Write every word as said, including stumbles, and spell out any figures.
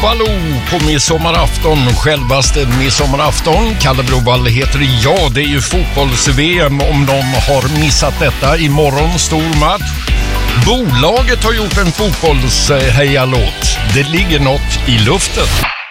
Baloo på midsommarafton, självaste midsommarafton. Kalle Brovall heter jag. Det är ju fotbolls-V M om de har missat detta. Imorgon stor match. Bolaget har gjort en fotbolls-hejalåt. Det ligger något i luften.